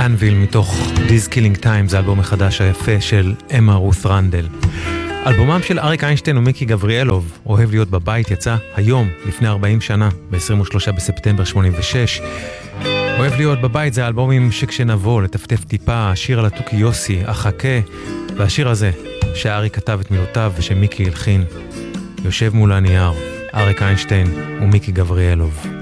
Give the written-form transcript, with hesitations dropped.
אנוויל מתוך This Killing Time, זה האלבום החדש היפה של אמה רות רנדל. אלבומם של אריק איינשטיין ומיקי גבריאלוב, אוהב להיות בבית, יצא היום לפני 40 שנה, ב-23 בספטמבר 86. אוהב להיות בבית זה האלבומים שכשנבוא לטפטף טיפה, השיר על התוכי יוסי, אחכה, והשיר הזה שאריק כתב את מילותיו ושמיקי הלחין, יושב מול הנייר, אריק איינשטיין ומיקי גבריאלוב.